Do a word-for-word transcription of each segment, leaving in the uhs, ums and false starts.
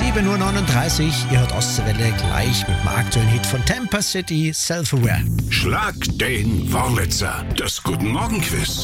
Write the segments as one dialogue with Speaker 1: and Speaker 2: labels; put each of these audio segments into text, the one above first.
Speaker 1: sieben Uhr neununddreißig. Ihr hört Ostseewelle gleich mit dem aktuellen Hit von Tampa City, Self-Aware.
Speaker 2: Schlag den Wurlitzer, das Guten Morgen Quiz.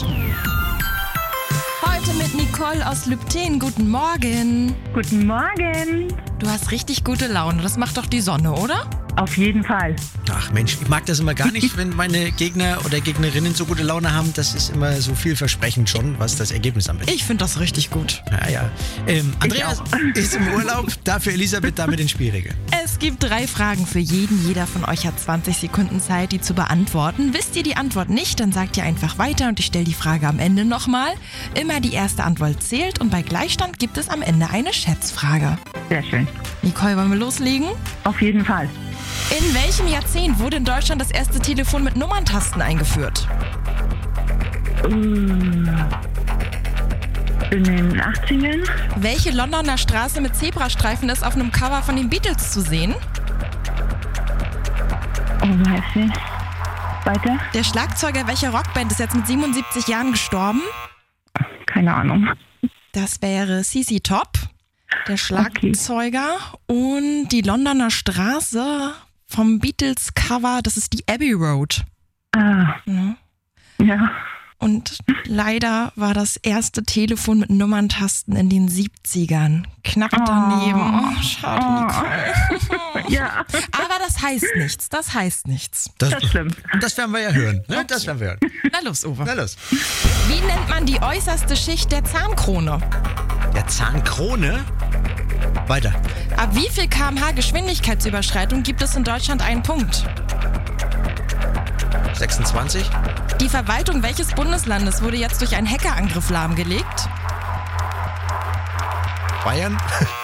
Speaker 3: Heute mit Nicole aus Lübten. Guten Morgen.
Speaker 4: Guten Morgen.
Speaker 3: Du hast richtig gute Laune. Das macht doch die Sonne, oder?
Speaker 4: Auf jeden Fall.
Speaker 1: Ach Mensch, ich mag das immer gar nicht, wenn meine Gegner oder Gegnerinnen so gute Laune haben. Das ist immer so vielversprechend schon, was das Ergebnis anbelangt.
Speaker 3: Ich finde das richtig gut.
Speaker 1: Ja, ja. Ähm, Andreas ist im Urlaub, dafür Elisabeth damit den Spielregeln.
Speaker 3: Es gibt drei Fragen für jeden. Jeder von euch hat zwanzig Sekunden Zeit, die zu beantworten. Wisst ihr die Antwort nicht, dann sagt ihr einfach weiter und ich stelle die Frage am Ende nochmal. Immer die erste Antwort zählt und bei Gleichstand gibt es am Ende eine Schätzfrage.
Speaker 4: Sehr schön.
Speaker 3: Nicole, wollen wir loslegen?
Speaker 4: Auf jeden Fall.
Speaker 3: In welchem Jahrzehnt wurde in Deutschland das erste Telefon mit Nummerntasten eingeführt?
Speaker 4: In den achtzigern?
Speaker 3: Welche Londoner Straße mit Zebrastreifen ist auf einem Cover von den Beatles zu sehen?
Speaker 4: Oh, weiß ich. Weiter?
Speaker 3: Der Schlagzeuger welcher Rockband ist jetzt mit siebenundsiebzig Jahren gestorben?
Speaker 4: Keine Ahnung.
Speaker 3: Das wäre C C Top, der Schlagzeuger. Okay. Und die Londoner Straße vom Beatles-Cover, das ist die Abbey Road.
Speaker 4: Ah.
Speaker 3: Ja.
Speaker 4: Ja.
Speaker 3: Und leider war das erste Telefon mit Nummerntasten in den siebzigern. Knapp daneben. Oh, oh schade,
Speaker 4: oh.
Speaker 3: Nicole.
Speaker 4: Ja.
Speaker 3: Aber das heißt nichts. Das heißt nichts.
Speaker 1: Das,
Speaker 4: das stimmt.
Speaker 1: Das werden wir ja hören. Ne? Das werden wir hören.
Speaker 3: Na los, Uwe.
Speaker 1: Na los.
Speaker 3: Wie nennt man die äußerste Schicht der Zahnkrone?
Speaker 1: Der Zahnkrone? Weiter.
Speaker 3: Ab wie viel Kilometer pro Stunde Geschwindigkeitsüberschreitung gibt es in Deutschland einen Punkt?
Speaker 1: sechsundzwanzig.
Speaker 3: Die Verwaltung welches Bundeslandes wurde jetzt durch einen Hackerangriff lahmgelegt?
Speaker 1: Bayern?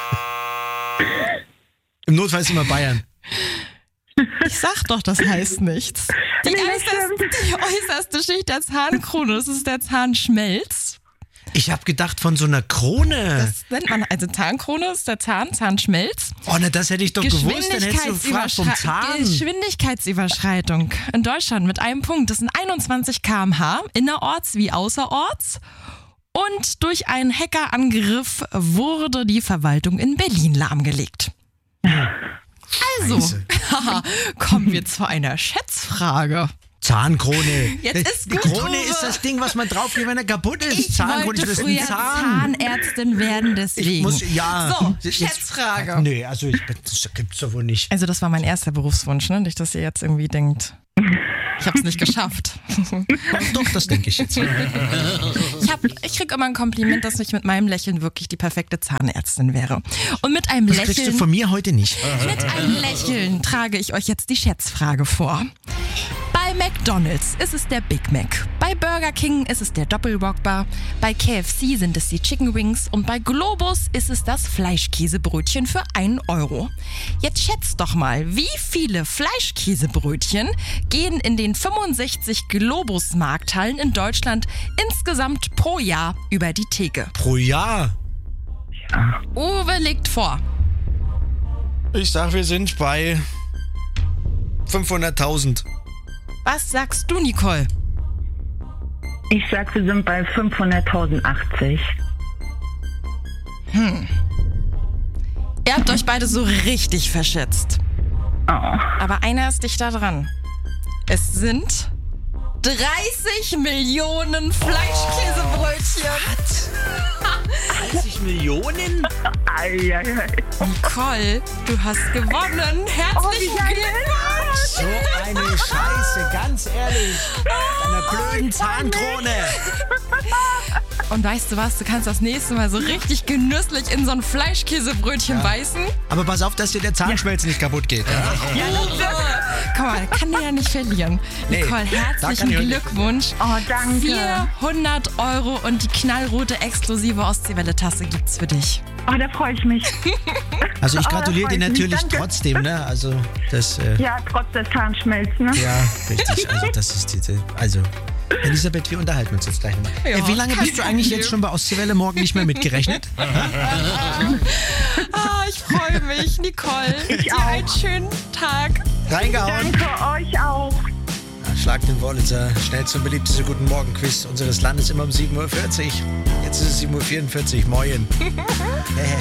Speaker 1: Im Notfall ist immer Bayern.
Speaker 3: Ich sag doch, das heißt nichts. Die,
Speaker 4: Nee,
Speaker 3: äußerste, die äußerste Schicht der Zahnkrone, das ist der Zahnschmelz.
Speaker 1: Ich habe gedacht von so einer Krone.
Speaker 3: Das nennt man, also Zahnkrone ist der Zahn, Zahnschmelz.
Speaker 1: Oh, na, das hätte ich doch gewusst, dann hättest du gefragt vom Zahn.
Speaker 3: Geschwindigkeitsüberschreitung in Deutschland mit einem Punkt. Das sind einundzwanzig Kilometer pro Stunde, innerorts wie außerorts. Und durch einen Hackerangriff wurde die Verwaltung in Berlin lahmgelegt. Also, kommen wir zu einer Schätzfrage.
Speaker 1: Zahnkrone.
Speaker 3: Jetzt ist
Speaker 1: die
Speaker 3: gut,
Speaker 1: Krone
Speaker 3: Uwe.
Speaker 1: ist das Ding, was man draufkriegt, wenn er kaputt ist.
Speaker 3: Ich
Speaker 1: Zahnkrone,
Speaker 3: wollte
Speaker 1: das ist
Speaker 3: früher
Speaker 1: ein Zahn.
Speaker 3: Zahnärztin werden, deswegen.
Speaker 1: Ich muss, ja.
Speaker 3: So,
Speaker 1: Jetzt-
Speaker 3: Schätzfrage.
Speaker 1: Nee, also ich, das gibt's doch wohl nicht.
Speaker 3: Also das war mein erster Berufswunsch, ne? Nicht, dass ihr jetzt irgendwie denkt, ich habe es nicht geschafft.
Speaker 1: Doch, das denke ich jetzt.
Speaker 3: Ich, hab, ich kriege immer ein Kompliment, dass ich mit meinem Lächeln wirklich die perfekte Zahnärztin wäre. Und mit einem
Speaker 1: Das kriegst du
Speaker 3: Lächeln,
Speaker 1: von mir heute nicht.
Speaker 3: mit einem Lächeln trage ich euch jetzt die Schätzfrage vor. Bei McDonald's ist es der Big Mac. Bei Burger King ist es der Doppelwhopper. Bei K F C sind es die Chicken Wings. Und bei Globus ist es das Fleischkäsebrötchen für einen Euro. Jetzt schätzt doch mal, wie viele Fleischkäsebrötchen gehen in den fünfundsechzig Globus-Markthallen in Deutschland insgesamt pro Jahr über die Theke?
Speaker 1: Pro Jahr.
Speaker 3: Uwe legt vor.
Speaker 1: Ich sag, wir sind bei fünfhunderttausend.
Speaker 3: Was sagst du, Nicole?
Speaker 4: Ich sag, wir sind bei fünfhunderttausendachtzig.
Speaker 3: Ihr habt euch beide so richtig verschätzt.
Speaker 4: Oh.
Speaker 3: Aber einer ist dichter dran. Es sind dreißig Millionen Fleischkäsebrötchen.
Speaker 1: dreißig Millionen?
Speaker 4: Ei, ei, ei.
Speaker 3: Nicole, du hast gewonnen. Herzlichen
Speaker 4: geil.
Speaker 3: Glückwunsch.
Speaker 1: So eine Scheiße, ganz ehrlich. Deiner blöden Zahnkrone.
Speaker 3: Und weißt du was, du kannst das nächste Mal so richtig genüsslich in so ein Fleischkäsebrötchen beißen.
Speaker 1: Aber pass auf, dass dir der Zahnschmelz nicht kaputt geht. Ja?
Speaker 3: Guck mal, kann der ja nicht verlieren.
Speaker 1: Nee,
Speaker 3: Nicole,
Speaker 1: da
Speaker 3: herzlichen
Speaker 1: kann ich heute-
Speaker 3: Glückwunsch.
Speaker 4: Oh, danke.
Speaker 3: vierhundert Euro und die knallrote exklusive Ostseewelle-Tasse gibt's für dich.
Speaker 4: Oh, da freue ich mich.
Speaker 1: Also ich
Speaker 4: Oh, da
Speaker 1: gratuliere
Speaker 4: freu
Speaker 1: dir
Speaker 4: ich mich,
Speaker 1: natürlich
Speaker 4: danke.
Speaker 1: trotzdem, ne? Also das, äh,
Speaker 4: Ja, trotz des Zahnschmelz, ne?
Speaker 1: ja, richtig. Also das ist die, also Elisabeth, wir unterhalten uns jetzt gleich noch.
Speaker 3: Ja,
Speaker 1: äh, wie lange
Speaker 3: kein
Speaker 1: bist du eigentlich
Speaker 3: Problem.
Speaker 1: jetzt schon bei Ostseewelle morgen nicht mehr mitgerechnet?
Speaker 3: Ah, ich freue mich, Nicole.
Speaker 4: Ich
Speaker 3: Dir
Speaker 4: auch.
Speaker 3: einen schönen Tag.
Speaker 1: Reingehauen.
Speaker 4: Danke euch auch.
Speaker 1: Schlag den Wurlitzer, schnellste und beliebteste Guten Morgen Quiz unseres Landes immer um sieben Uhr vierzig. Jetzt ist es sieben Uhr vierundvierzig. Moin.